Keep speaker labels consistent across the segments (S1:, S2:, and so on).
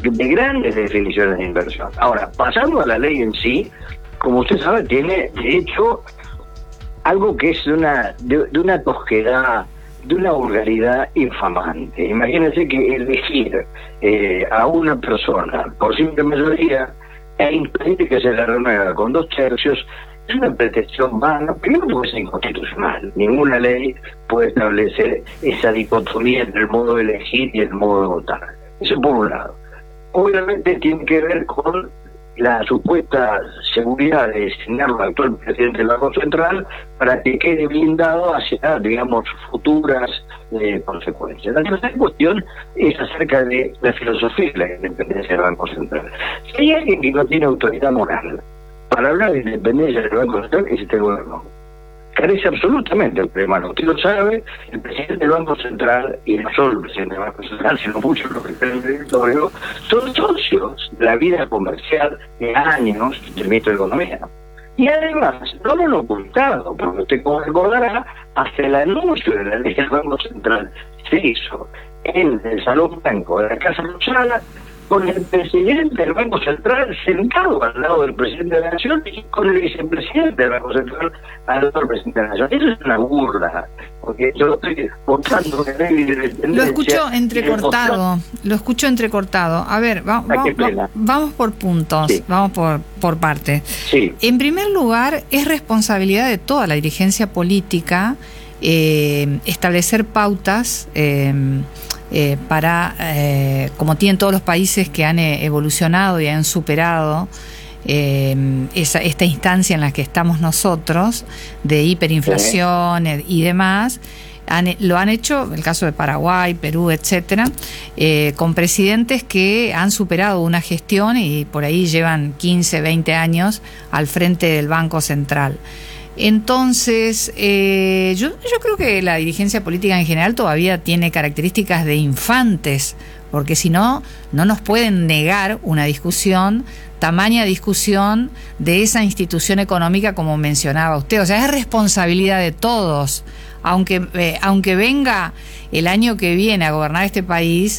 S1: de grandes definiciones de inversión. Ahora, pasando a la ley en sí, como usted sabe, tiene de hecho algo que es de una tosquedad, de una vulgaridad infamante. Imagínense que elegir a una persona por simple mayoría e impedir que se la renueve con 2/3 es una pretensión vana. Primero, porque es inconstitucional. Ninguna ley puede establecer esa dicotomía entre el modo de elegir y el modo de votar. Eso por un lado. Obviamente tiene que ver con la supuesta seguridad de designarlo al actual presidente del Banco Central para que quede blindado hacia, digamos, futuras consecuencias. La tercera cuestión es acerca de la filosofía de la independencia del Banco Central. Si hay alguien que no tiene autoridad moral para hablar de independencia del Banco Central, es este gobierno. Carece absolutamente el problema. Usted lo sabe, el presidente del Banco Central, y no solo el presidente del Banco Central, sino muchos de los que están en el directorio, son socios de la vida comercial de años del ministro de Economía. Y además, no lo han ocultado, porque usted como recordará, hasta el anuncio de la ley del Banco Central se hizo en el Salón Blanco de la Casa Rosada, con el presidente del Banco Central sentado al lado del presidente de la Nación y con el vicepresidente del Banco Central al lado del presidente de la Nación. Eso es una burla, porque yo estoy votando una ley de independencia.
S2: Lo escucho entrecortado. A ver, vamos por puntos, sí. Vamos por partes. Sí. En primer lugar, es responsabilidad de toda la dirigencia política establecer pautas para, como tienen todos los países que han evolucionado y han superado esta instancia en la que estamos nosotros, de hiperinflación y demás, lo han hecho, el caso de Paraguay, Perú, etcétera, con presidentes que han superado una gestión y por ahí llevan 15, 20 años al frente del Banco Central. Entonces, yo creo que la dirigencia política en general todavía tiene características de infantes, porque si no, no nos pueden negar una discusión, tamaña discusión de esa institución económica como mencionaba usted. O sea, es responsabilidad de todos, aunque venga el año que viene a gobernar este país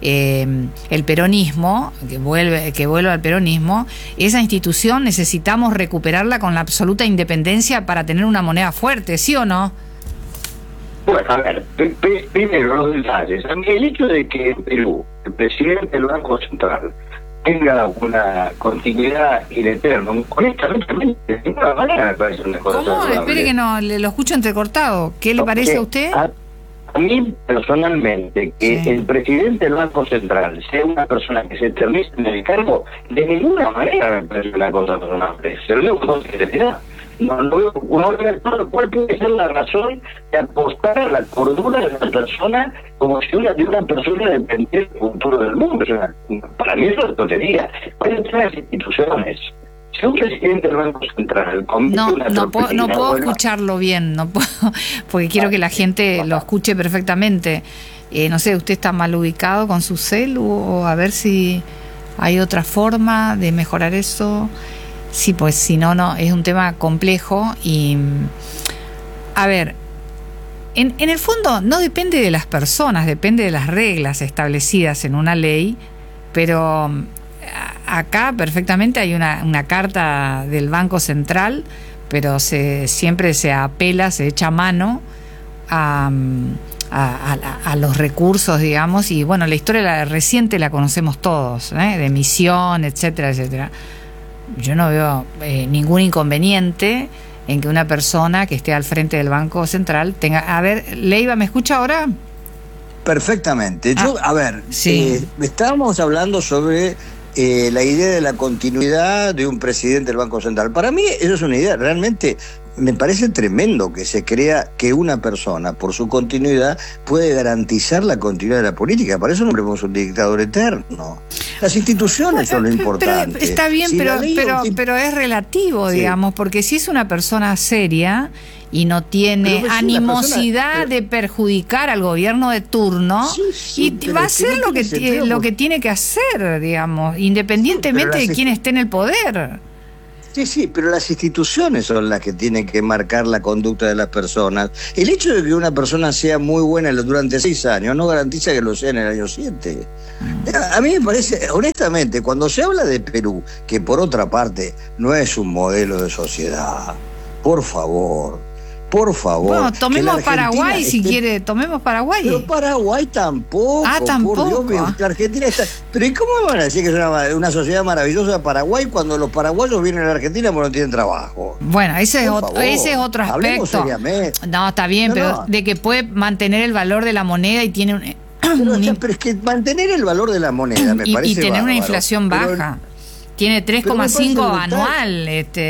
S2: el peronismo, que vuelva al peronismo, esa institución necesitamos recuperarla con la absoluta independencia para tener una moneda fuerte, ¿sí o no?
S1: Bueno, a ver, primero los detalles. El hecho de que en Perú el presidente del Banco Central tenga una continuidad in eterno, honestamente, de ninguna manera me parece una cosa.
S2: ¿Cómo? Espere que no, lo escucho entrecortado. ¿Qué le parece a usted?
S1: A mí, personalmente, que el presidente del Banco Central sea una persona que se eternice en el cargo, de ninguna manera me parece una cosa razonable. Se lo digo con sinceridad. No veo cuál puede ser la razón de apostar a la cordura de una persona como si de una persona dependiera del futuro del mundo. O sea, para mí eso es tontería. Pueden ser las instituciones. Si un presidente del Banco Central
S2: no puedo escucharlo bien, no puedo, porque quiero que la gente lo escuche perfectamente. No sé, ¿usted está mal ubicado con su celu? O a ver si hay otra forma de mejorar eso. Sí, pues si no, es un tema complejo y... A ver, en el fondo no depende de las personas, depende de las reglas establecidas en una ley, pero... Acá perfectamente hay una carta del Banco Central, pero siempre se apela, se echa mano a los recursos, digamos, y bueno, la historia reciente la conocemos todos, de emisión, etcétera, etcétera. Yo no veo ningún inconveniente en que una persona que esté al frente del Banco Central tenga... A ver, Leiva, ¿me escucha ahora?
S3: Perfectamente.
S2: Sí.
S3: Estábamos hablando sobre... la idea de la continuidad de un presidente del Banco Central. Para mí eso es una idea, realmente me parece tremendo que se crea que una persona, por su continuidad, puede garantizar la continuidad de la política. Para eso no tenemos un dictador eterno. Las instituciones son lo importante.
S2: Pero está bien, pero es relativo, digamos, porque si es una persona seria y no tiene animosidad de perjudicar al gobierno de turno, y va a hacer lo que tiene que hacer, digamos, independientemente de quién esté en el poder.
S3: Sí, pero las instituciones son las que tienen que marcar la conducta de las personas. El hecho de que una persona sea muy buena durante 6 años no garantiza que lo sea en el año 7. A mí me parece, honestamente, cuando se habla de Perú, que por otra parte no es un modelo de sociedad, por favor.
S2: Bueno, tomemos Paraguay si quiere, tomemos Paraguay.
S3: Pero Paraguay tampoco.
S2: Tampoco.
S3: Por Dios, la Argentina está... Pero ¿y cómo van a decir que es una sociedad maravillosa Paraguay cuando los paraguayos vienen a la Argentina porque no tienen trabajo?
S2: Bueno, ese es otro
S3: Hablemos
S2: aspecto.
S3: seriamente.
S2: No, está bien, pero de que puede mantener el valor de la moneda y tiene un...
S3: Pero es que mantener el valor de la moneda me parece
S2: y tener
S3: bárbaro,
S2: una inflación baja. Tiene 3,5 anual,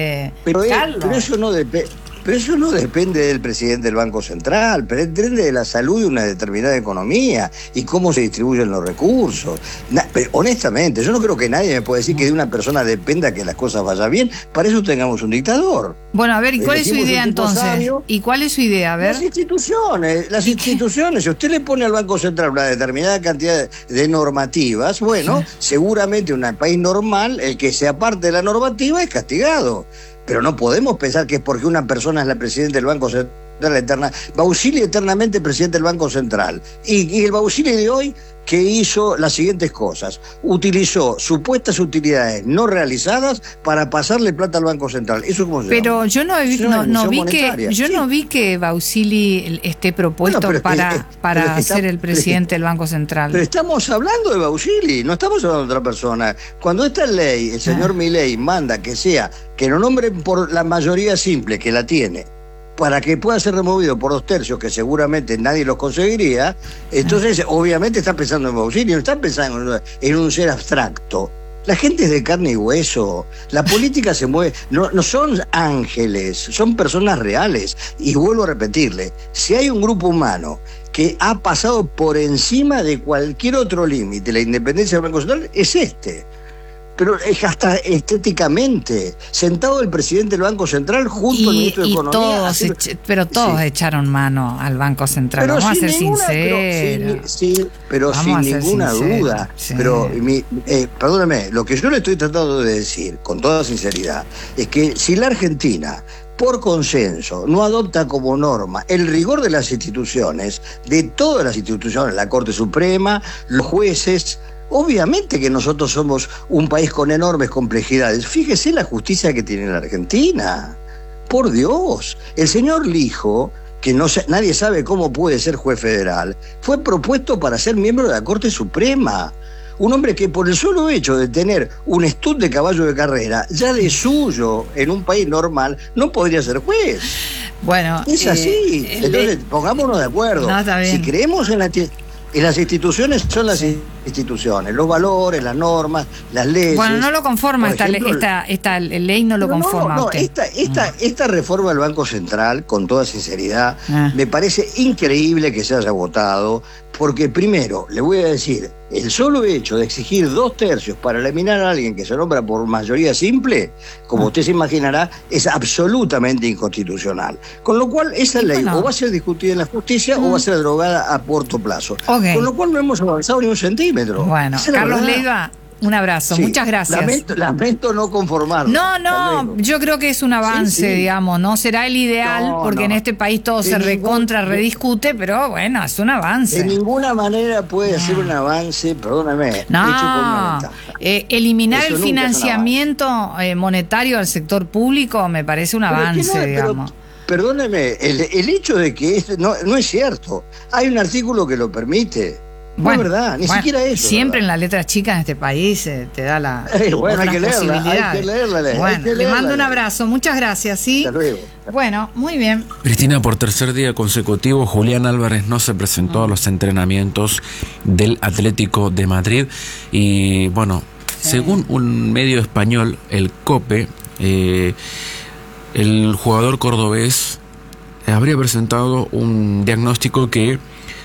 S3: Pero eso no depende del presidente del Banco Central, pero depende de la salud de una determinada economía y cómo se distribuyen los recursos. Pero honestamente, yo no creo que nadie me pueda decir que de una persona dependa que las cosas vayan bien. Para eso tengamos un dictador.
S2: Bueno, a ver, ¿y cuál es su idea entonces?
S3: Sabio.
S2: ¿Y cuál es su idea? A ver.
S3: Las instituciones. Si usted le pone al Banco Central una determinada cantidad de normativas, bueno, seguramente en un país normal, el que se aparte de la normativa es castigado. Pero no podemos pensar que es porque una persona es la presidenta del Banco Central eterna. Bausili eternamente presidente del Banco Central. Y el Bausili de hoy, que hizo las siguientes cosas: utilizó supuestas utilidades no realizadas para pasarle plata al Banco Central. ¿Eso cómo se llama?
S2: Pero yo no vi que Bausili esté propuesto para ser el presidente del Banco Central.
S3: Pero estamos hablando de Bausili, no estamos hablando de otra persona. Cuando esta ley, el señor Milei manda que lo nombren por la mayoría simple, que la tiene, para que pueda ser removido por 2/3, que seguramente nadie los conseguiría, entonces obviamente está pensando en Bausili, no está pensando en un ser abstracto. La gente es de carne y hueso, la política se mueve, no son ángeles, son personas reales. Y vuelvo a repetirle, si hay un grupo humano que ha pasado por encima de cualquier otro límite la independencia del Banco Central, es este. Pero es hasta estéticamente, sentado el presidente del Banco Central junto al ministro de Economía.
S2: Todos echaron mano al Banco Central, vamos a ser sinceros.
S3: Pero sin ninguna duda. Sí. Pero, perdóname, lo que yo le estoy tratando de decir, con toda sinceridad, es que si la Argentina, por consenso, no adopta como norma el rigor de las instituciones, de todas las instituciones, la Corte Suprema, los jueces... Obviamente que nosotros somos un país con enormes complejidades. Fíjese la justicia que tiene la Argentina. Por Dios. El señor Lijo, que nadie sabe cómo puede ser juez federal, fue propuesto para ser miembro de la Corte Suprema. Un hombre que por el solo hecho de tener un estud de caballo de carrera, ya de suyo, en un país normal, no podría ser juez.
S2: Bueno,
S3: es así. Entonces, pongámonos de acuerdo.
S2: No, está bien.
S3: Si creemos en las instituciones, son las instituciones, los valores, las normas, las leyes.
S2: Bueno, no lo conforma esta ley, no lo conforma.
S3: Esta reforma del Banco Central, con toda sinceridad, me parece increíble que se haya votado, porque primero, le voy a decir, el solo hecho de exigir 2/3 para eliminar a alguien que se nombra por mayoría simple, como usted se imaginará, es absolutamente inconstitucional. Con lo cual, esa ley o va a ser discutida en la justicia o va a ser derogada a corto plazo.
S2: Okay.
S3: Con lo cual no hemos avanzado ni un centímetro.
S2: Bueno, Carlos Leiva, un abrazo, muchas gracias.
S3: Lamento no conformarme.
S2: No, yo creo que es un avance, digamos, no será el ideal, porque en este país todo se rediscute, pero bueno, es un avance.
S3: De ninguna manera puede ser un avance, perdóname, hecho con una ventaja.
S2: Eliminar el financiamiento monetario al sector público me parece un avance, digamos.
S3: Perdóneme, el hecho de que no es cierto. Hay un artículo que lo permite.
S2: Bueno,
S3: no es verdad, ni siquiera eso.
S2: Siempre en las letras chicas en este país te da la
S3: bueno, hay que leerla.
S2: Bueno, le mando un abrazo, muchas gracias, ¿sí?
S3: Hasta luego.
S2: Bueno, muy bien.
S4: Cristina, por tercer día consecutivo, Julián Álvarez no se presentó a los entrenamientos del Atlético de Madrid. Y bueno, según un medio español, el COPE, el jugador cordobés habría presentado un diagnóstico que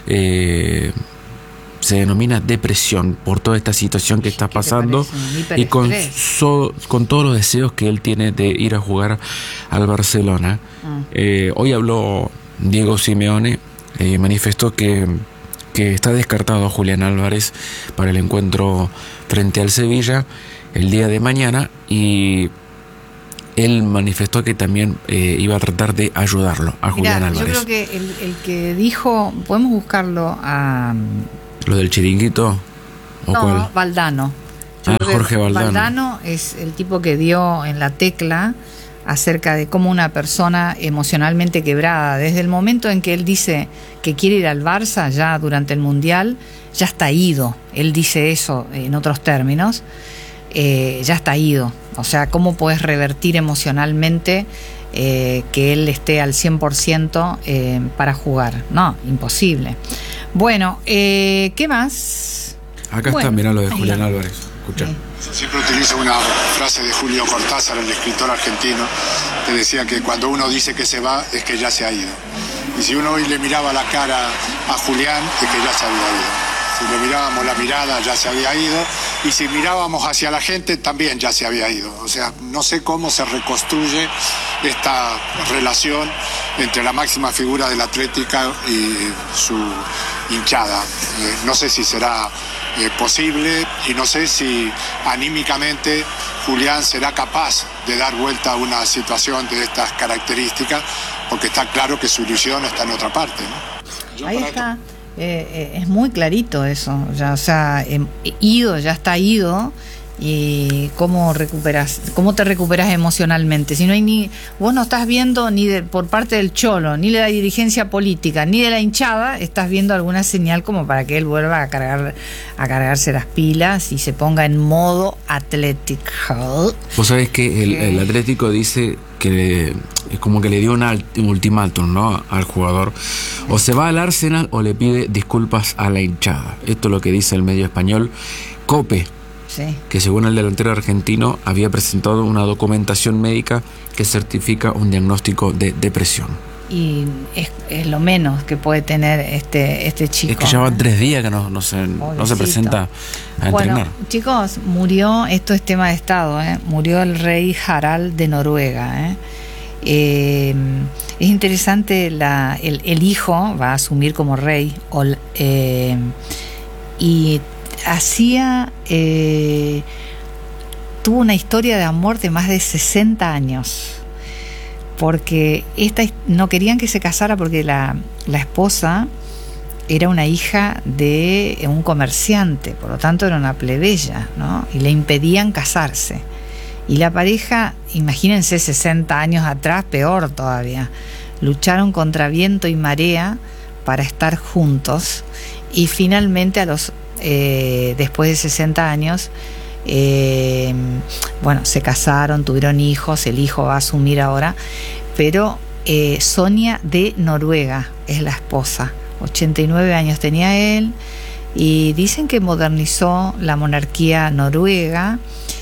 S4: se denomina depresión por toda esta situación que está pasando y con todos los deseos que él tiene de ir a jugar al Barcelona. Hoy habló Diego Simeone, manifestó que está descartado Julián Álvarez para el encuentro frente al Sevilla el día de mañana, y él manifestó que también iba a tratar de ayudarlo a Julián Álvarez.
S2: Yo creo que el que dijo, podemos buscarlo a...
S4: ¿Lo del chiringuito? ¿O
S2: no,
S4: cuál?
S2: Valdano.
S4: Jorge Valdano.
S2: Valdano es el tipo que dio en la tecla acerca de cómo una persona emocionalmente quebrada, desde el momento en que él dice que quiere ir al Barça, ya durante el Mundial, ya está ido. Él dice eso en otros términos, ya está ido. O sea, ¿cómo puedes revertir emocionalmente que él esté al 100% para jugar? No, imposible. Bueno, ¿qué más?
S4: Acá está, mirá lo de Julián Álvarez. Escucha.
S5: Yo siempre utilizo una frase de Julio Cortázar, el escritor argentino, que decía que cuando uno dice que se va, es que ya se ha ido. Y si uno hoy le miraba la cara a Julián, es que ya se había ido. Si le mirábamos la mirada, ya se había ido. Y si mirábamos hacia la gente, también ya se había ido. O sea, no sé cómo se reconstruye esta relación entre la máxima figura del Atlético y su hinchada. No sé si será posible y no sé si anímicamente Julián será capaz de dar vuelta a una situación de estas características, porque está claro que su ilusión está en otra parte, ¿no?
S2: Ahí está. Es muy clarito eso, ya, o sea, ido, ya está ido. ¿Y cómo te recuperas emocionalmente? Si no hay vos no estás viendo ni por parte del Cholo, ni de la dirigencia política, ni de la hinchada, estás viendo alguna señal como para que él vuelva a cargarse las pilas y se ponga en modo Atlético.
S4: Vos sabés que el Atlético dice que es como que le dio un ultimátum, ¿no?, al jugador. O se va al Arsenal o le pide disculpas a la hinchada. Esto es lo que dice el medio español COPE. Sí. Que según el delantero argentino había presentado una documentación médica que certifica un diagnóstico de depresión. Y
S2: es lo menos que puede tener este chico.
S4: Es que ya van 3 días que no se presenta a entrenar.
S2: Bueno, chicos, murió, esto es tema de Estado, murió el rey Harald de Noruega. Es interesante, el hijo va a asumir como rey y tuvo una historia de amor de más de 60 años, porque no querían que se casara porque la esposa era una hija de un comerciante, por lo tanto era una plebeya, ¿no? Y le impedían casarse. Y la pareja, imagínense 60 años atrás, peor todavía, lucharon contra viento y marea para estar juntos, y finalmente después de 60 años, se casaron, tuvieron hijos, el hijo va a asumir ahora, pero Sonia de Noruega es la esposa, 89 años tenía él, y dicen que modernizó la monarquía noruega,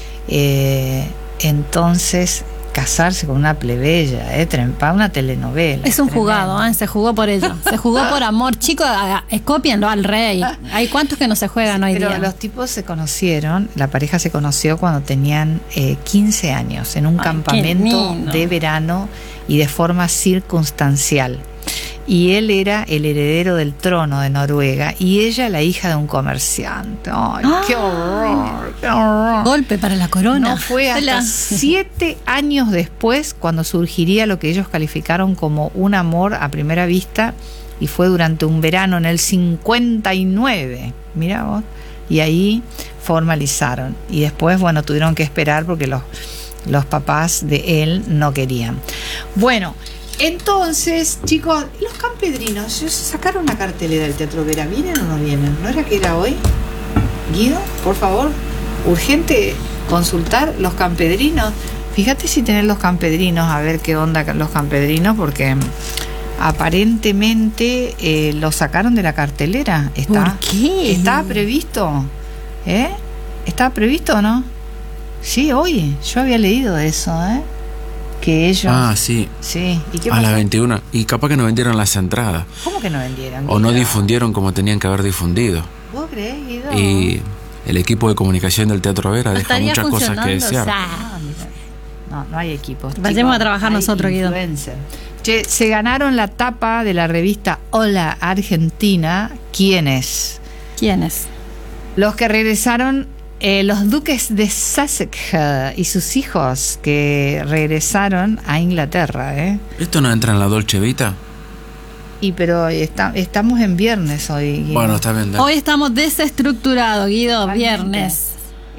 S2: entonces casarse con una plebeya, para una telenovela.
S6: Es un jugado, se jugó por ello. Se jugó por amor. Chicos, cópienlo al rey. Hay cuantos que no se juegan hoy día.
S2: Pero los tipos se conocieron, la pareja se conoció cuando tenían 15 años, en un campamento de verano y de forma circunstancial. Y él era el heredero del trono de Noruega y ella la hija de un comerciante. ¡Ay, qué horror! ¡Qué horror!
S6: Golpe para la corona.
S2: No fue hasta 7 años después cuando surgiría lo que ellos calificaron como un amor a primera vista, y fue durante un verano en el 59. Mirá vos. Y ahí formalizaron. Y después, tuvieron que esperar porque los papás de él no querían. Bueno, entonces, chicos, los campedrinos sacaron una cartelera del Teatro Vera. ¿Vienen o no vienen? ¿No era que era hoy? Guido, por favor, urgente consultar los campedrinos. Fíjate si tenés los campedrinos, a ver qué onda los campedrinos, porque aparentemente lo sacaron de la cartelera.
S6: ¿Por qué?
S2: ¿Estaba previsto? ¿Estaba previsto o no? Sí, hoy. Yo había leído eso, que ellos...
S4: sí.
S2: ¿Y qué
S4: pasó? A las 21. Y capaz que no vendieron las entradas.
S2: ¿Cómo que no vendieron?
S4: O no difundieron como tenían que haber difundido.
S2: ¿Vos creés, Guido?
S4: Y el equipo de comunicación del Teatro Vera deja muchas cosas que desear.
S2: No hay equipos.
S6: Vayamos a trabajar nosotros, Guido.
S2: Se ganaron la tapa de la revista Hola Argentina. ¿Quiénes?
S6: ¿Quiénes?
S2: Los que regresaron Los duques de Sussex y sus hijos que regresaron a Inglaterra.
S4: ¿Esto no entra en la Dolce Vita?
S2: Pero estamos en viernes hoy, Guido.
S4: Bueno, está bien.
S6: Hoy estamos desestructurados, Guido. Totalmente. Viernes.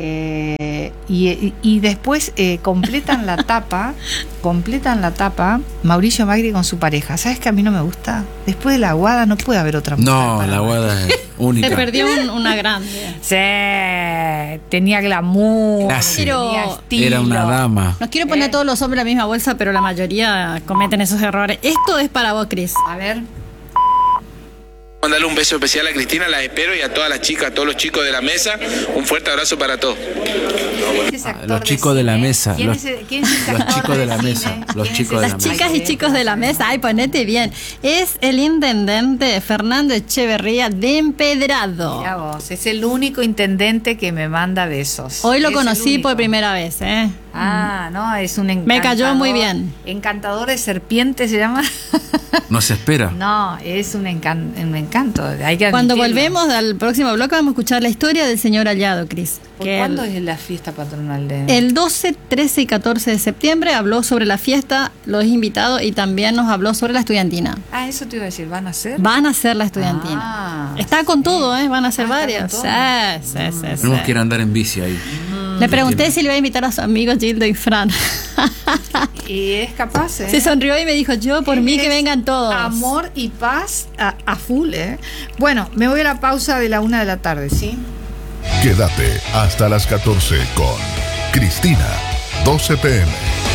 S2: Y después completan la tapa Mauricio Macri con su pareja. ¿Sabes que a mí no me gusta? Después de la Aguada no puede haber otra mujer.
S4: No, la Aguada es única.
S6: Se perdió una grande.
S2: Sí, tenía glamour, tenía estilo.
S4: Era una dama.
S6: No quiero poner todos los hombres en la misma bolsa, pero la mayoría cometen esos errores. Esto es para vos, Cris.
S2: A ver.
S7: Mandarle un beso especial a Cristina, la espero, y a todas las chicas, a todos los chicos de la mesa. Un fuerte abrazo para todos.
S4: Los chicos de la mesa. Los chicos de la mesa. Los chicos de la mesa.
S6: Las chicas y chicos de la mesa. Ay, ponete bien. Es el intendente Fernando Echeverría de Empedrado.
S2: Mirá vos, es el único intendente que me manda besos.
S6: Hoy lo conocí por primera vez,
S2: no, es un encantador.
S6: Me cayó muy bien.
S2: Encantador de serpiente se llama.
S4: No se espera.
S2: No, es un encanto. Hay que
S6: Cuando volvemos al próximo bloque vamos a escuchar la historia del señor Hallado, Cris.
S2: ¿Cuándo es la fiesta patronal de...?
S6: El 12, 13 y 14 de septiembre habló sobre la fiesta, los invitados, y también nos habló sobre la estudiantina.
S2: Eso te iba a decir, ¿van a hacer?
S6: Van a hacer la estudiantina. Está con todo, van a hacer varias. Sí.
S4: Tenemos que ir a andar en bici ahí.
S6: Le pregunté si le iba a invitar a sus amigos Gildo y Fran.
S2: Y es capaz,
S6: Se sonrió y me dijo, yo por mí que vengan todos.
S2: Amor y paz a full, Bueno, me voy a la pausa de la 1 de la tarde, ¿sí?
S8: Quédate hasta las 14 con Cristina, 12 p.m.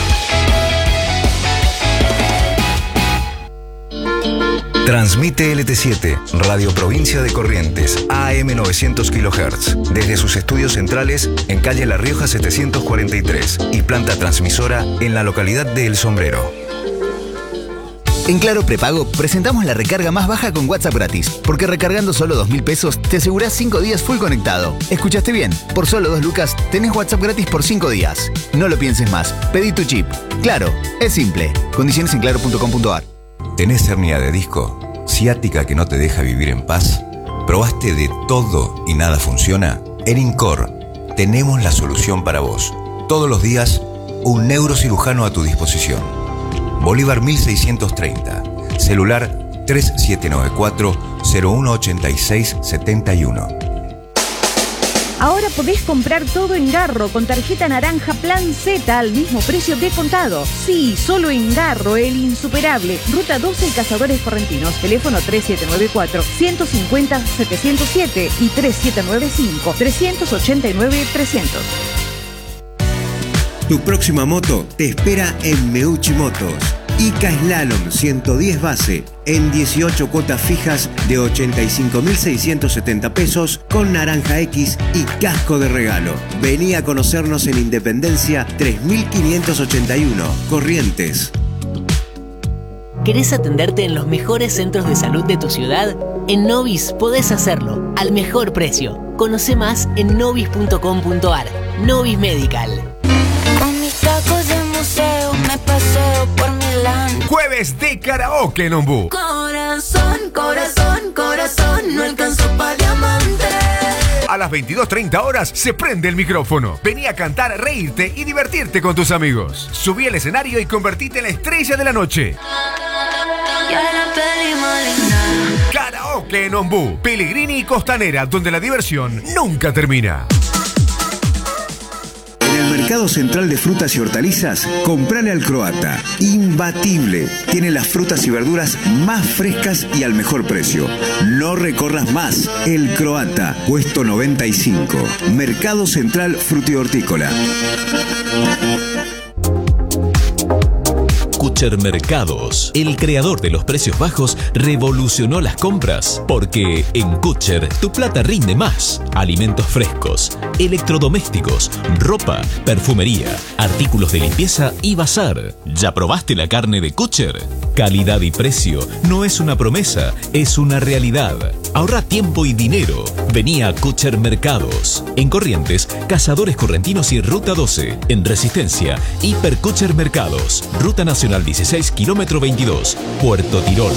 S9: Transmite LT7, Radio Provincia de Corrientes, AM 900 kHz, desde sus estudios centrales en calle La Rioja 743 y planta transmisora en la localidad de El Sombrero.
S10: En Claro Prepago presentamos la recarga más baja con WhatsApp gratis, porque recargando solo 2.000 pesos te asegurás 5 días full conectado. ¿Escuchaste bien? Por solo 2 lucas tenés WhatsApp gratis por 5 días. No lo pienses más, pedí tu chip. Claro, es simple. Condiciones en claro.com.ar.
S9: ¿Tenés hernia de disco? ¿Ciática que no te deja vivir en paz? ¿Probaste de todo y nada funciona? En Incor tenemos la solución para vos. Todos los días, un neurocirujano a tu disposición. Bolívar 1630, celular 3794-018671.
S11: Ahora podés comprar todo en Garro con tarjeta naranja Plan Z al mismo precio de contado. Sí, solo en Garro, el insuperable. Ruta 12 y Cazadores Correntinos. Teléfono 3794-150-707 y 3795-389-300.
S12: Tu próxima moto te espera en Meucci Motos. Ica Slalom 110 base en 18 cuotas fijas de 85.670 pesos con naranja X y casco de regalo. Vení a conocernos en Independencia 3581, Corrientes.
S13: ¿Querés atenderte en los mejores centros de salud de tu ciudad? En Novis podés hacerlo al mejor precio. Conoce más en novis.com.ar. Novis Medical.
S14: Con mis tacos de museo me paseo por Milán.
S15: Jueves de karaoke en Ombú.
S14: Corazón, corazón, corazón, no alcanzó pa' diamante.
S15: A las 22:30 horas se prende el micrófono. Vení a cantar, reírte y divertirte con tus amigos. Subí al escenario y convertite en la estrella de la noche. Karaoke en Ombú, Pellegrini y Costanera, donde la diversión nunca termina.
S12: En el Mercado Central de Frutas y Hortalizas, comprale al Croata. Imbatible. Tiene las frutas y verduras más frescas y al mejor precio. No recorras más. El Croata, puesto 95. Mercado Central Frutihortícola.
S16: Kutcher Mercados, el creador de los precios bajos, revolucionó las compras, porque en Kutcher tu plata rinde más. Alimentos frescos, electrodomésticos, ropa, perfumería, artículos de limpieza y bazar. ¿Ya probaste la carne de Kutcher? Calidad y precio no es una promesa, es una realidad. Ahorra tiempo y dinero. Vení a Kutcher Mercados. En Corrientes, Cazadores Correntinos y Ruta 12. En Resistencia, Hiper Kutcher Mercados. Ruta Nacional 16, kilómetro 22, Puerto Tirol.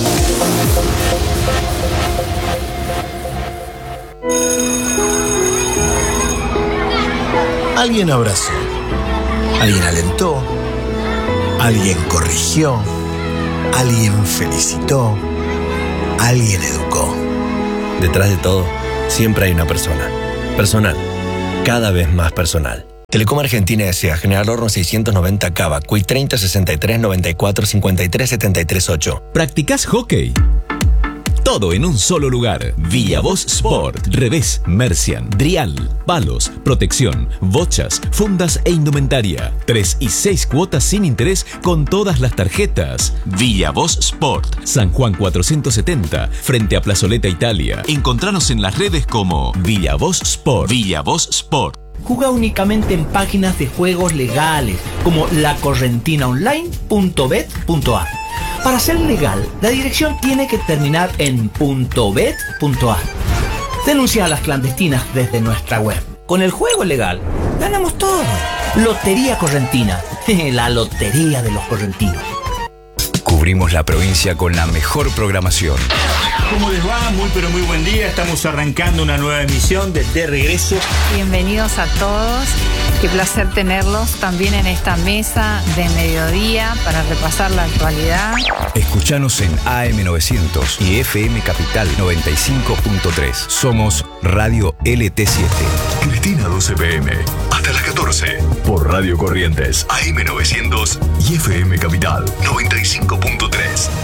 S17: Alguien abrazó, alguien alentó, alguien corrigió, alguien felicitó, alguien educó.
S18: Detrás de todo, siempre hay una persona. Personal. Cada vez más personal. Telecom Argentina S.A. General Horno 690 Cava, CUI 30 63 94 53 73 8.
S16: ¿Practicás hockey? Todo en un solo lugar. Villavoz Sport. Revés, Mercian, Drial, palos, protección, bochas, fundas e indumentaria. 3 y 6 cuotas sin interés con todas las tarjetas. Villavoz Sport. San Juan 470, frente a Plazoleta Italia. Encontranos en las redes como Villavoz Sport. Villavoz Sport.
S19: Juega únicamente en páginas de juegos legales como lacorrentinaonline.bet.ar. Para ser legal, la dirección tiene que terminar en .bet.ar. Denuncia a las clandestinas desde nuestra web. Con el juego legal, ganamos todo. Lotería Correntina, la lotería de los correntinos.
S9: Cubrimos la provincia con la mejor programación.
S20: ¿Cómo les va? Muy pero muy buen día. Estamos arrancando una nueva emisión de Regreso.
S2: Bienvenidos a todos. Qué placer tenerlos también en esta mesa de mediodía para repasar la actualidad.
S9: Escuchanos en AM900 y FM Capital 95.3. Somos Radio LT7.
S8: Cristina 12 PM. Hasta las 14. Por Radio Corrientes. AM900 y FM Capital 95.3.